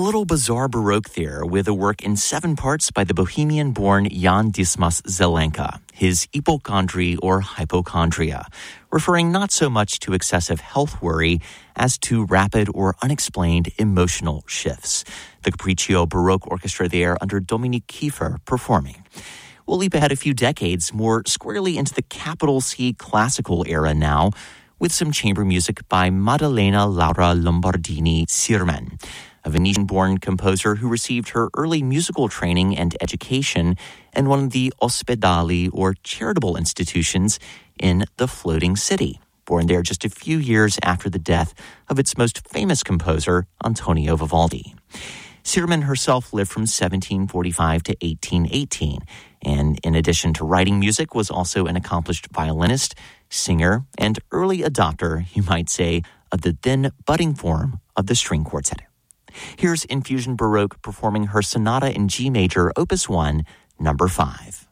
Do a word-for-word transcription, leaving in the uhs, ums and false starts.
little bizarre Baroque there with a work in seven parts by the Bohemian-born Jan Dismas Zelenka, his Hypochondry or Hypochondria, referring not so much to excessive health worry as to rapid or unexplained emotional shifts. The Capriccio Baroque Orchestra there under Dominique Kiefer performing. We'll leap ahead a few decades, more squarely into the capital C classical era now, with some chamber music by Maddalena Laura Lombardini Sirmen, a Venetian-born composer who received her early musical training and education in one of the ospedali or charitable institutions in the floating city, born there just a few years after the death of its most famous composer, Antonio Vivaldi. Sirmen herself lived from seventeen forty-five to eighteen eighteen, and in addition to writing music, was also an accomplished violinist, singer, and early adopter, you might say, of the then budding form of the string quartet. Here's Infusion Baroque performing her sonata in G major, opus one, number five.